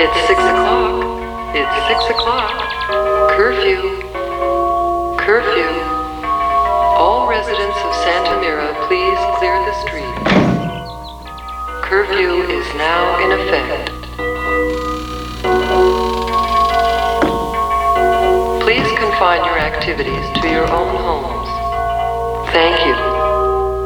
It's 6 o'clock. It's 6 o'clock. Curfew. Curfew. All residents of Santa Mira, please clear the street. Curfew is now in effect. Please confine your activities to your own homes. Thank you.